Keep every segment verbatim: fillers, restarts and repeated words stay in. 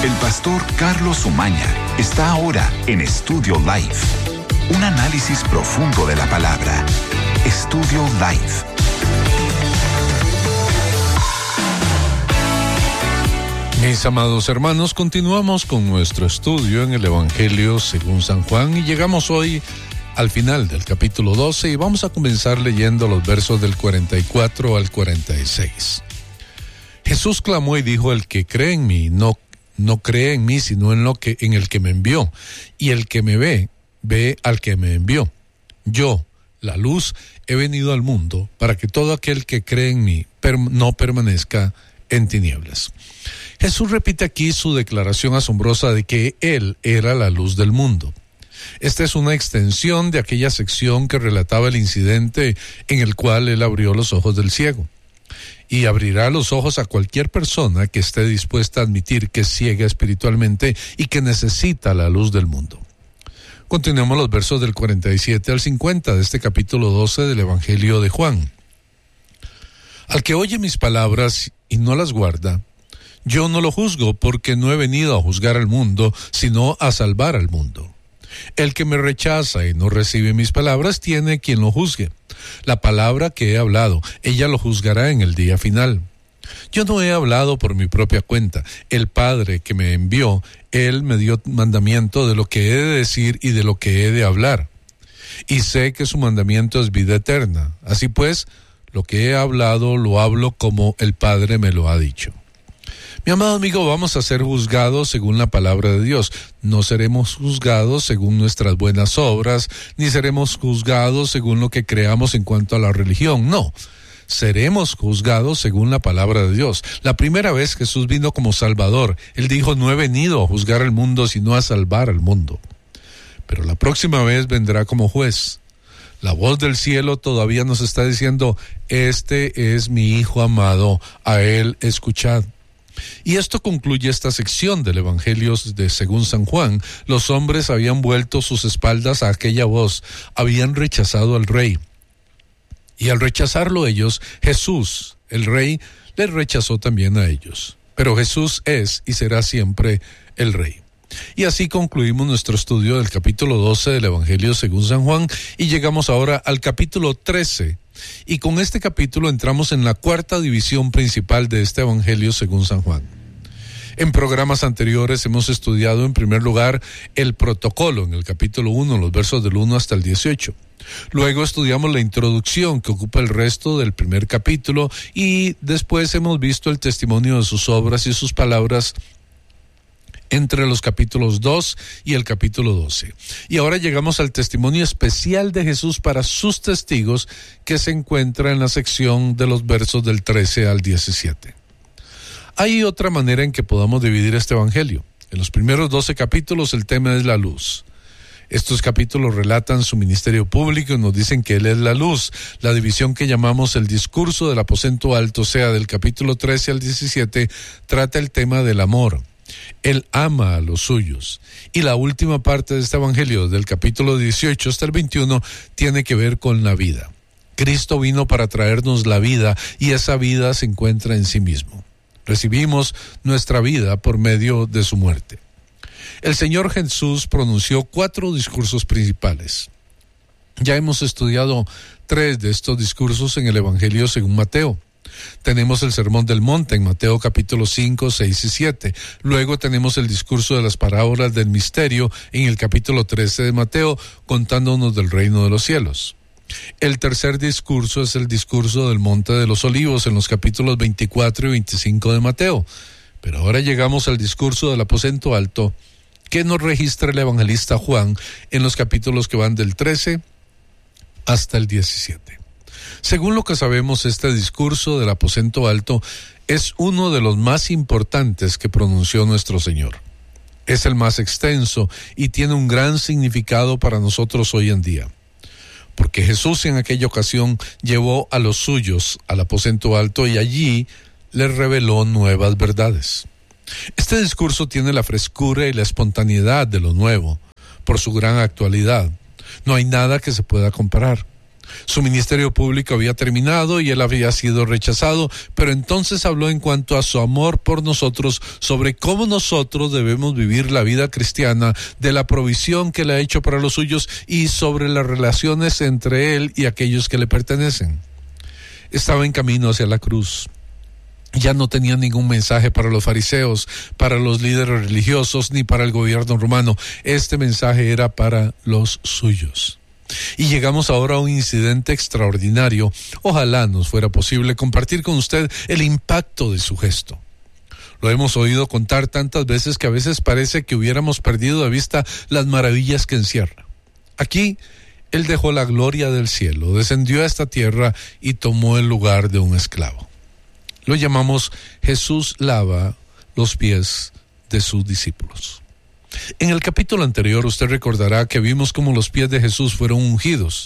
El pastor Carlos Umaña está ahora en Estudio Life. Un análisis profundo de la palabra. Estudio Life. Mis amados hermanos, continuamos con nuestro estudio en el Evangelio según San Juan y llegamos hoy al final del capítulo doce y vamos a comenzar leyendo los versos del cuarenta y cuatro al cuarenta y seis. Jesús clamó y dijo: el que cree en mí no, no cree en mí, sino en lo que, en el que me envió. Y el que me ve, ve al que me envió. Yo, la luz, he venido al mundo para que todo aquel que cree en mí per, no permanezca en tinieblas. Jesús repite aquí su declaración asombrosa de que Él era la luz del mundo. Esta es una extensión de aquella sección que relataba el incidente en el cual Él abrió los ojos del ciego. Y abrirá los ojos a cualquier persona que esté dispuesta a admitir que es ciega espiritualmente y que necesita la luz del mundo. Continuemos los versos del cuarenta y siete al cincuenta de este capítulo doce del Evangelio de Juan. Al que oye mis palabras y no las guarda, yo no lo juzgo, porque no he venido a juzgar al mundo, sino a salvar al mundo. El que me rechaza y no recibe mis palabras tiene quien lo juzgue. La palabra que he hablado, ella lo juzgará en el día final. Yo no he hablado por mi propia cuenta. El Padre que me envió, Él me dio mandamiento de lo que he de decir y de lo que he de hablar. Y sé que su mandamiento es vida eterna. Así pues, lo que he hablado lo hablo como el Padre me lo ha dicho. Mi amado amigo, vamos a ser juzgados según la palabra de Dios. No seremos juzgados según nuestras buenas obras, ni seremos juzgados según lo que creamos en cuanto a la religión. No, seremos juzgados según la palabra de Dios. La primera vez Jesús vino como Salvador. Él dijo: no he venido a juzgar al mundo, sino a salvar al mundo. Pero la próxima vez vendrá como juez. La voz del cielo todavía nos está diciendo: este es mi Hijo amado, a Él escuchad. Y esto concluye esta sección del Evangelio de según San Juan. Los hombres habían vuelto sus espaldas a aquella voz, habían rechazado al Rey. Y al rechazarlo ellos, Jesús, el Rey, les rechazó también a ellos. Pero Jesús es y será siempre el Rey. Y así concluimos nuestro estudio del capítulo doce del Evangelio según San Juan y llegamos ahora al capítulo trece. Y con este capítulo entramos en la cuarta división principal de este Evangelio según San Juan. En programas anteriores hemos estudiado en primer lugar el protocolo en el capítulo uno, los versos del uno hasta el dieciocho. Luego estudiamos la introducción que ocupa el resto del primer capítulo y después hemos visto el testimonio de sus obras y sus palabras entre los capítulos dos y el capítulo doce. Y ahora llegamos al testimonio especial de Jesús para sus testigos, que se encuentra en la sección de los versos del trece al diecisiete. Hay otra manera en que podamos dividir este evangelio. En los primeros doce capítulos el tema es la luz. Estos capítulos relatan su ministerio público y nos dicen que Él es la luz. La división que llamamos el discurso del aposento alto, o sea, del capítulo trece al diecisiete, trata el tema del amor. Él ama a los suyos. Y la última parte de este evangelio, del capítulo dieciocho hasta el veintiuno, tiene que ver con la vida. Cristo vino para traernos la vida y esa vida se encuentra en sí mismo. Recibimos nuestra vida por medio de su muerte. El Señor Jesús pronunció cuatro discursos principales. Ya hemos estudiado tres de estos discursos en el Evangelio según Mateo. Tenemos el Sermón del Monte en Mateo capítulo cinco, seis y siete. Luego tenemos el discurso de las parábolas del misterio en el capítulo trece de Mateo, contándonos del reino de los cielos. El tercer discurso es el discurso del Monte de los Olivos en los capítulos veinticuatro y veinticinco de Mateo. Pero ahora llegamos al discurso del aposento alto, que nos registra el evangelista Juan en los capítulos que van del trece hasta el diecisiete. Según lo que sabemos, este discurso del aposento alto es uno de los más importantes que pronunció nuestro Señor. Es el más extenso y tiene un gran significado para nosotros hoy en día. Porque Jesús en aquella ocasión llevó a los suyos al aposento alto y allí les reveló nuevas verdades. Este discurso tiene la frescura y la espontaneidad de lo nuevo, por su gran actualidad. No hay nada que se pueda comparar. Su ministerio público había terminado y él había sido rechazado, pero entonces habló en cuanto a su amor por nosotros, sobre cómo nosotros debemos vivir la vida cristiana, de la provisión que le ha hecho para los suyos y sobre las relaciones entre él y aquellos que le pertenecen. Estaba en camino hacia la cruz. Ya no tenía ningún mensaje para los fariseos, para los líderes religiosos, ni para el gobierno romano. Este mensaje era para los suyos. Y llegamos ahora a un incidente extraordinario. Ojalá nos fuera posible compartir con usted el impacto de su gesto. Lo hemos oído contar tantas veces que a veces parece que hubiéramos perdido de vista las maravillas que encierra. Aquí, él dejó la gloria del cielo, descendió a esta tierra y tomó el lugar de un esclavo. Lo llamamos Jesús lava los pies de sus discípulos. En el capítulo anterior usted recordará que vimos cómo los pies de Jesús fueron ungidos.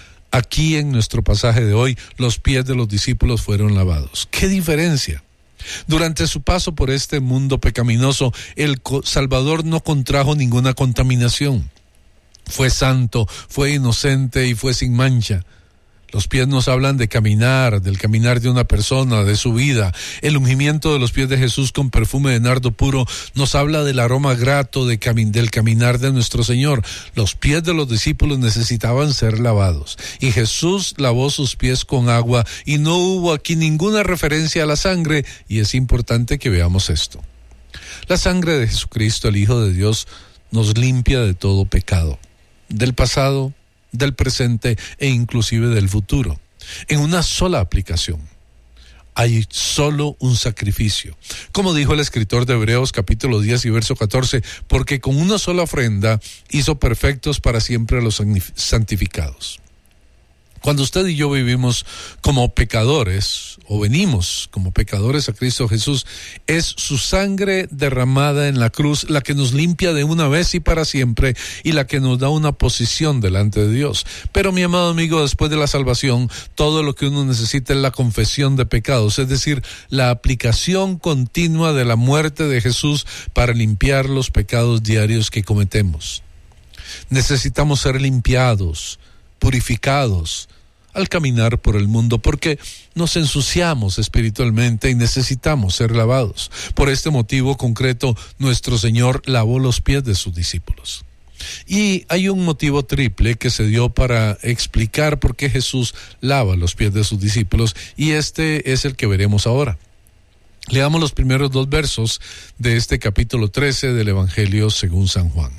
Aquí en nuestro pasaje de hoy, los pies de los discípulos fueron lavados. ¡Qué diferencia! Durante su paso por este mundo pecaminoso, el Salvador no contrajo ninguna contaminación. Fue santo, fue inocente y fue sin mancha. Los pies nos hablan de caminar, del caminar de una persona, de su vida. El ungimiento de los pies de Jesús con perfume de nardo puro nos habla del aroma grato de cami- del caminar de nuestro Señor. Los pies de los discípulos necesitaban ser lavados, y Jesús lavó sus pies con agua, y no hubo aquí ninguna referencia a la sangre, y es importante que veamos esto. La sangre de Jesucristo, el Hijo de Dios, nos limpia de todo pecado, del pasado, del presente e inclusive del futuro, en una sola aplicación. Hay solo un sacrificio. Como dijo el escritor de Hebreos capítulo diez y verso catorce, porque con una sola ofrenda hizo perfectos para siempre a los santificados. Cuando usted y yo vivimos como pecadores, o venimos como pecadores a Cristo Jesús, es su sangre derramada en la cruz la que nos limpia de una vez y para siempre, y la que nos da una posición delante de Dios. Pero mi amado amigo, después de la salvación, todo lo que uno necesita es la confesión de pecados, es decir, la aplicación continua de la muerte de Jesús para limpiar los pecados diarios que cometemos. Necesitamos ser limpiados, purificados al caminar por el mundo, porque nos ensuciamos espiritualmente y necesitamos ser lavados. Por este motivo concreto, nuestro Señor lavó los pies de sus discípulos. Y hay un motivo triple que se dio para explicar por qué Jesús lava los pies de sus discípulos, y este es el que veremos ahora. Leamos los primeros dos versos de este capítulo trece del Evangelio según San Juan.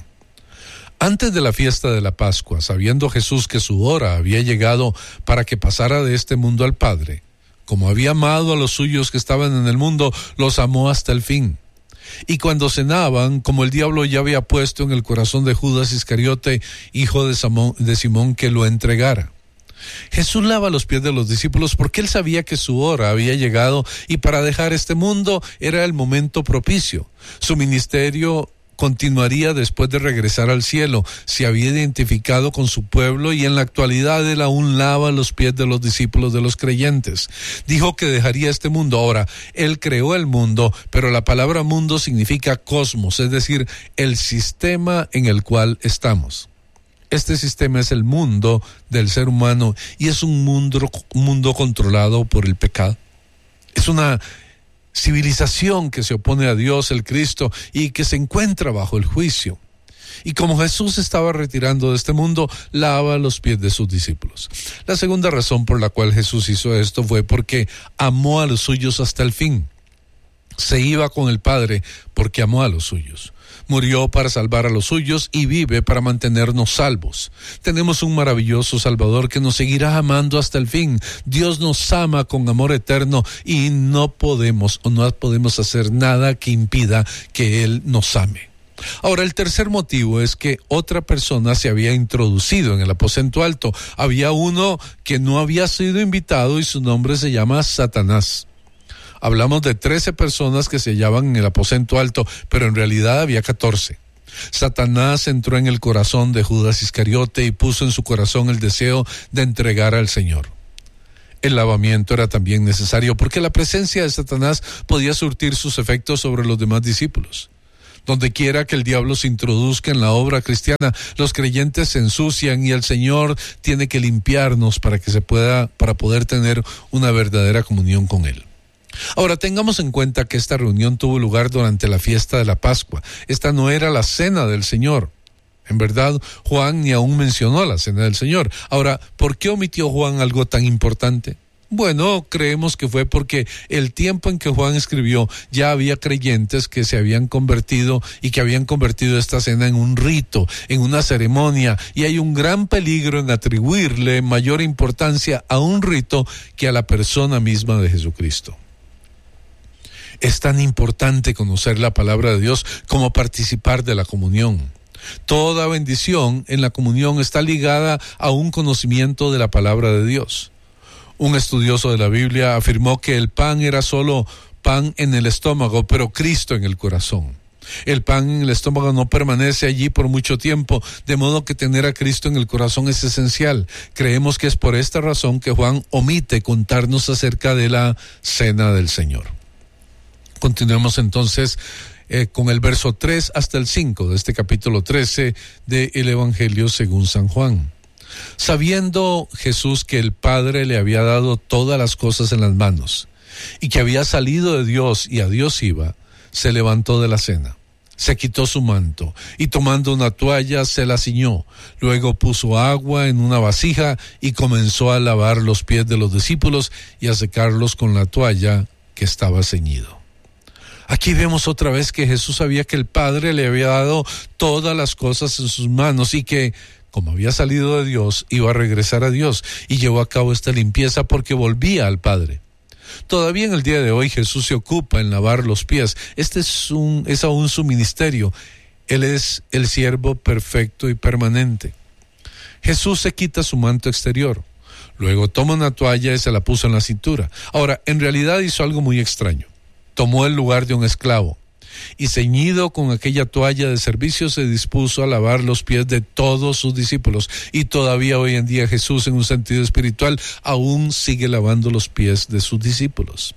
Antes de la fiesta de la Pascua, sabiendo Jesús que su hora había llegado para que pasara de este mundo al Padre, como había amado a los suyos que estaban en el mundo, los amó hasta el fin. Y cuando cenaban, como el diablo ya había puesto en el corazón de Judas Iscariote, hijo de Simón, de Simón, que lo entregara. Jesús lava los pies de los discípulos porque él sabía que su hora había llegado y para dejar este mundo era el momento propicio. Su ministerio continuaría después de regresar al cielo. Se había identificado con su pueblo y en la actualidad él aún lava los pies de los discípulos de los creyentes. Dijo que dejaría este mundo. Ahora, él creó el mundo, pero la palabra mundo significa cosmos, es decir, el sistema en el cual estamos. Este sistema es el mundo del ser humano y es un mundo, un mundo controlado por el pecado. Es una civilización que se opone a Dios, el Cristo, y que se encuentra bajo el juicio. Y como Jesús estaba retirando de este mundo, lava los pies de sus discípulos. La segunda razón por la cual Jesús hizo esto fue porque amó a los suyos hasta el fin. Se iba con el Padre porque amó a los suyos. Murió para salvar a los suyos y vive para mantenernos salvos. Tenemos un maravilloso Salvador que nos seguirá amando hasta el fin. Dios nos ama con amor eterno y no podemos o no podemos hacer nada que impida que Él nos ame. Ahora, el tercer motivo es que otra persona se había introducido en el aposento alto. Había uno que no había sido invitado y su nombre se llama Satanás. Hablamos de trece personas que se hallaban en el aposento alto, pero en realidad había catorce. Satanás entró en el corazón de Judas Iscariote y puso en su corazón el deseo de entregar al Señor. El lavamiento era también necesario porque la presencia de Satanás podía surtir sus efectos sobre los demás discípulos. Donde quiera que el diablo se introduzca en la obra cristiana, los creyentes se ensucian y el Señor tiene que limpiarnos para que se pueda, para poder tener una verdadera comunión con Él. Ahora, tengamos en cuenta que esta reunión tuvo lugar durante la fiesta de la Pascua. Esta no era la cena del Señor. En verdad, Juan ni aún mencionó la cena del Señor. Ahora, ¿por qué omitió Juan algo tan importante? Bueno, creemos que fue porque el tiempo en que Juan escribió ya había creyentes que se habían convertido y que habían convertido esta cena en un rito, en una ceremonia, y hay un gran peligro en atribuirle mayor importancia a un rito que a la persona misma de Jesucristo. Es tan importante conocer la palabra de Dios como participar de la comunión. Toda bendición en la comunión está ligada a un conocimiento de la palabra de Dios. Un estudioso de la Biblia afirmó que el pan era solo pan en el estómago, pero Cristo en el corazón. El pan en el estómago no permanece allí por mucho tiempo, de modo que tener a Cristo en el corazón es esencial. Creemos que es por esta razón que Juan omite contarnos acerca de la cena del Señor. Continuemos entonces eh, con el verso tres hasta el cinco de este capítulo trece del Evangelio según San Juan. Sabiendo Jesús que el Padre le había dado todas las cosas en las manos y que había salido de Dios y a Dios iba, se levantó de la cena, se quitó su manto y tomando una toalla se la ciñó. Luego puso agua en una vasija y comenzó a lavar los pies de los discípulos y a secarlos con la toalla que estaba ceñido. Aquí vemos otra vez que Jesús sabía que el Padre le había dado todas las cosas en sus manos y que, como había salido de Dios, iba a regresar a Dios, y llevó a cabo esta limpieza porque volvía al Padre. Todavía en el día de hoy Jesús se ocupa en lavar los pies. Este es, un, es aún su ministerio. Él es el siervo perfecto y permanente. Jesús se quita su manto exterior. Luego toma una toalla y se la puso en la cintura. Ahora, en realidad hizo algo muy extraño. Tomó el lugar de un esclavo y ceñido con aquella toalla de servicio se dispuso a lavar los pies de todos sus discípulos. Y todavía hoy en día Jesús, en un sentido espiritual, aún sigue lavando los pies de sus discípulos.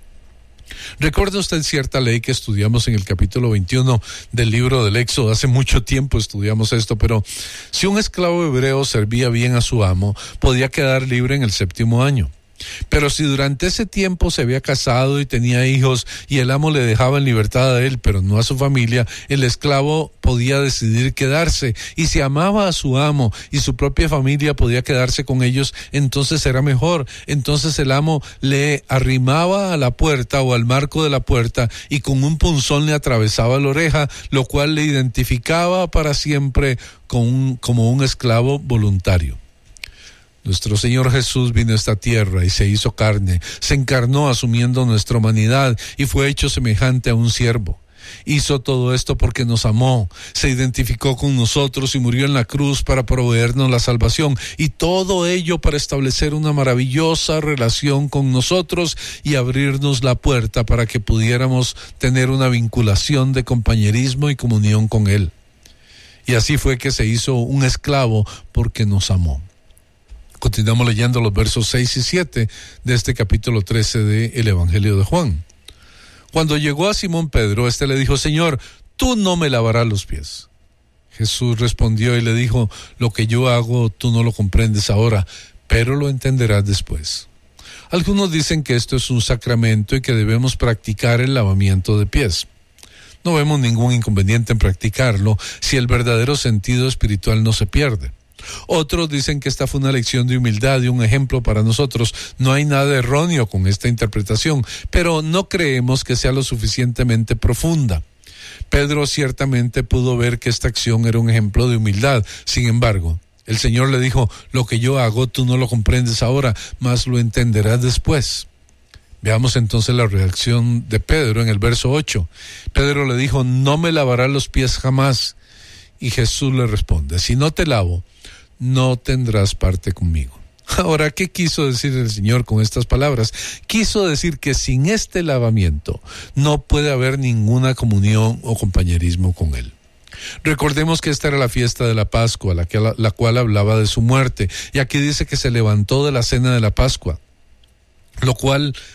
¿Recuerda usted cierta ley que estudiamos en el capítulo veintiuno del libro del Éxodo? Hace mucho tiempo estudiamos esto, pero si un esclavo hebreo servía bien a su amo, podía quedar libre en el séptimo año. Pero si durante ese tiempo se había casado y tenía hijos y el amo le dejaba en libertad a él, pero no a su familia, el esclavo podía decidir quedarse. Y si amaba a su amo y su propia familia podía quedarse con ellos, entonces era mejor. Entonces el amo le arrimaba a la puerta o al marco de la puerta y con un punzón le atravesaba la oreja, lo cual le identificaba para siempre con un, como un esclavo voluntario. Nuestro Señor Jesús vino a esta tierra y se hizo carne, se encarnó asumiendo nuestra humanidad y fue hecho semejante a un siervo. Hizo todo esto porque nos amó, se identificó con nosotros y murió en la cruz para proveernos la salvación, y todo ello para establecer una maravillosa relación con nosotros y abrirnos la puerta para que pudiéramos tener una vinculación de compañerismo y comunión con Él. Y así fue que se hizo un esclavo porque nos amó. Continuamos leyendo los versos seis y siete de este capítulo trece del Evangelio de Juan. Cuando llegó a Simón Pedro, éste le dijo: Señor, tú no me lavarás los pies. Jesús respondió y le dijo: lo que yo hago tú no lo comprendes ahora, pero lo entenderás después. Algunos dicen que esto es un sacramento y que debemos practicar el lavamiento de pies. No vemos ningún inconveniente en practicarlo si el verdadero sentido espiritual no se pierde. Otros dicen que esta fue una lección de humildad y un ejemplo para nosotros. No hay nada erróneo con esta interpretación, pero no creemos que sea lo suficientemente profunda. Pedro ciertamente pudo ver que esta acción era un ejemplo de humildad. Sin embargo, el Señor le dijo: lo que yo hago tú no lo comprendes ahora, mas lo entenderás después. Veamos entonces la reacción de Pedro en el verso ocho. Pedro le dijo: no me lavarás los pies jamás. Y Jesús le responde: si no te lavo, no tendrás parte conmigo. Ahora, ¿qué quiso decir el Señor con estas palabras? Quiso decir que sin este lavamiento no puede haber ninguna comunión o compañerismo con Él. Recordemos que esta era la fiesta de la Pascua, la, que, la, la cual hablaba de su muerte. Y aquí dice que se levantó de la cena de la Pascua, lo cual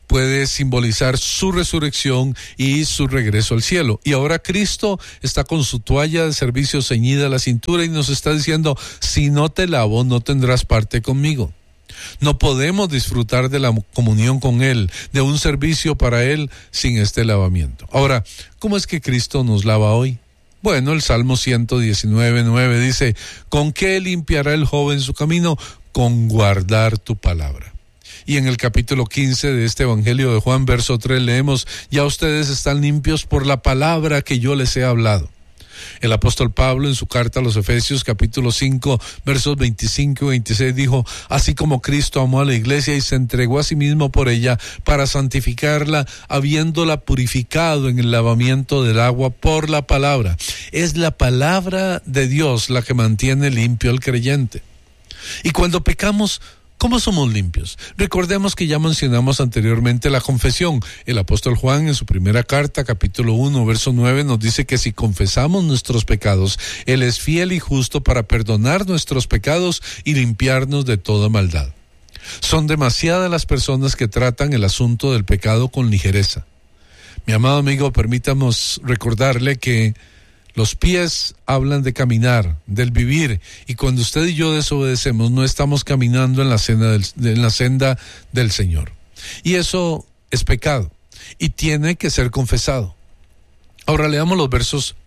puede simbolizar su resurrección y su regreso al cielo. Y ahora Cristo está con su toalla de servicio ceñida a la cintura y nos está diciendo, si no te lavo, no tendrás parte conmigo. No podemos disfrutar de la comunión con Él, de un servicio para Él sin este lavamiento. Ahora, ¿cómo es que Cristo nos lava hoy? Bueno, el Salmo ciento diecinueve, nueve dice, ¿con qué limpiará el joven su camino? Con guardar tu palabra. Y en el capítulo quince de este Evangelio de Juan, verso tres, leemos, ya ustedes están limpios por la palabra que yo les he hablado. El apóstol Pablo en su carta a los Efesios, capítulo cinco, versos veinticinco y veintiséis, dijo, así como Cristo amó a la iglesia y se entregó a sí mismo por ella para santificarla, habiéndola purificado en el lavamiento del agua por la palabra. Es la palabra de Dios la que mantiene limpio al creyente. Y cuando pecamos, ¿cómo somos limpios? Recordemos que ya mencionamos anteriormente la confesión. El apóstol Juan en su primera carta, capítulo uno, verso nueve, nos dice que si confesamos nuestros pecados, Él es fiel y justo para perdonar nuestros pecados y limpiarnos de toda maldad. Son demasiadas las personas que tratan el asunto del pecado con ligereza. Mi amado amigo, permítanos recordarle que los pies hablan de caminar, del vivir, y cuando usted y yo desobedecemos, no estamos caminando en la senda del, en la senda del Señor. Y eso es pecado, y tiene que ser confesado. Ahora leamos los versos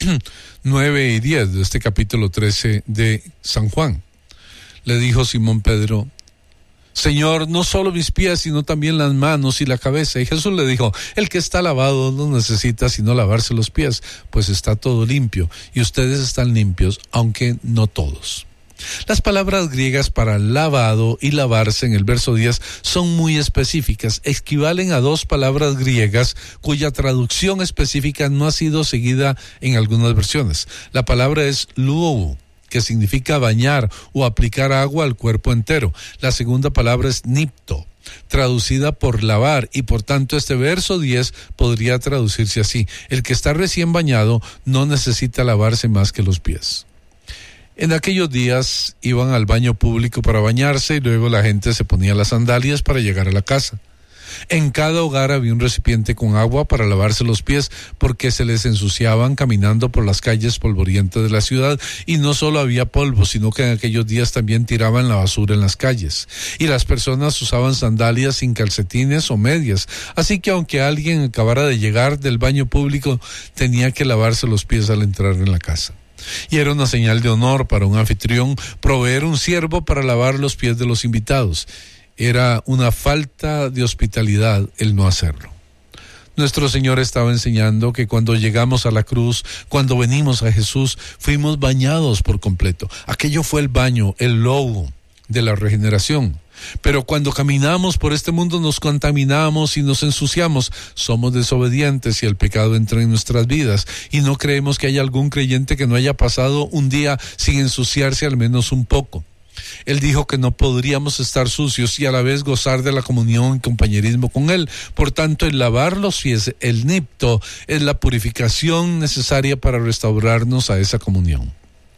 nueve y diez de este capítulo trece de San Juan. Le dijo Simón Pedro, Señor, no solo mis pies, sino también las manos y la cabeza. Y Jesús le dijo, el que está lavado no necesita sino lavarse los pies, pues está todo limpio, y ustedes están limpios, aunque no todos. Las palabras griegas para lavado y lavarse en el verso diez son muy específicas, equivalen a dos palabras griegas cuya traducción específica no ha sido seguida en algunas versiones. La palabra es luou, que significa bañar o aplicar agua al cuerpo entero. La segunda palabra es nipto, traducida por lavar, y por tanto este verso diez podría traducirse así: el que está recién bañado no necesita lavarse más que los pies. En aquellos días iban al baño público para bañarse y luego la gente se ponía las sandalias para llegar a la casa. En cada hogar había un recipiente con agua para lavarse los pies porque se les ensuciaban caminando por las calles polvorientas de la ciudad, y no solo había polvo, sino que en aquellos días también tiraban la basura en las calles. Y las personas usaban sandalias sin calcetines o medias, así que aunque alguien acabara de llegar del baño público, tenía que lavarse los pies al entrar en la casa. Y era una señal de honor para un anfitrión proveer un siervo para lavar los pies de los invitados. Era una falta de hospitalidad el no hacerlo. Nuestro Señor estaba enseñando que cuando llegamos a la cruz, cuando venimos a Jesús, fuimos bañados por completo. Aquello fue el baño, el logo de la regeneración. Pero cuando caminamos por este mundo nos contaminamos y nos ensuciamos, somos desobedientes y el pecado entra en nuestras vidas, y no creemos que haya algún creyente que no haya pasado un día sin ensuciarse al menos un poco. Él dijo que no podríamos estar sucios y a la vez gozar de la comunión y compañerismo con Él. Por tanto, el lavar los pies, el nipto, es la purificación necesaria para restaurarnos a esa comunión.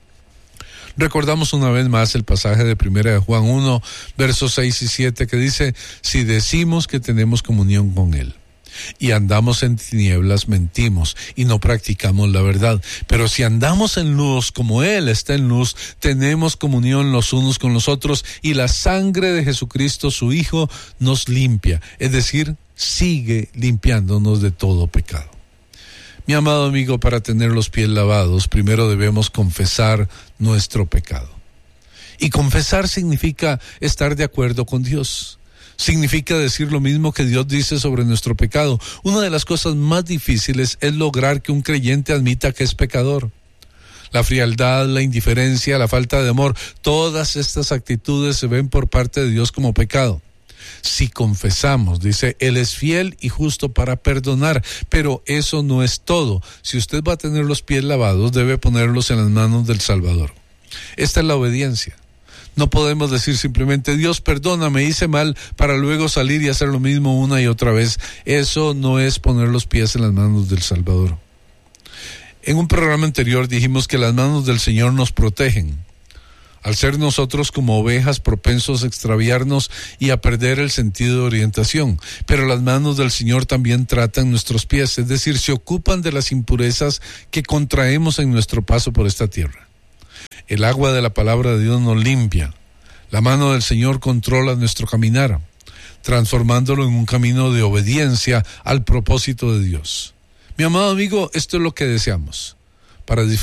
Recordamos una vez más el pasaje de primera de Juan uno, versos seis y siete, que dice, si decimos que tenemos comunión con Él y andamos en tinieblas, mentimos y no practicamos la verdad. Pero si andamos en luz como Él está en luz, tenemos comunión los unos con los otros, y la sangre de Jesucristo, su Hijo, nos limpia, es decir, sigue limpiándonos de todo pecado. Mi amado amigo, para tener los pies lavados, primero debemos confesar nuestro pecado. Y confesar significa estar de acuerdo con Dios. Significa decir lo mismo que Dios dice sobre nuestro pecado. Una de las cosas más difíciles es lograr que un creyente admita que es pecador. La frialdad, la indiferencia, la falta de amor, todas estas actitudes se ven por parte de Dios como pecado. Si confesamos, dice, Él es fiel y justo para perdonar, pero eso no es todo. Si usted va a tener los pies lavados, debe ponerlos en las manos del Salvador. Esta es la obediencia. No podemos decir simplemente, Dios, perdóname, hice mal, para luego salir y hacer lo mismo una y otra vez. Eso no es poner los pies en las manos del Salvador. En un programa anterior dijimos que las manos del Señor nos protegen. al ser nosotros como ovejas propensos a extraviarnos y a perder el sentido de orientación. Pero las manos del Señor también tratan nuestros pies, es decir, se ocupan de las impurezas que contraemos en nuestro paso por esta tierra. El agua de la palabra de Dios nos limpia. La mano del Señor controla nuestro caminar, transformándolo en un camino de obediencia al propósito de Dios. Mi amado amigo, esto es lo que deseamos para disfrutar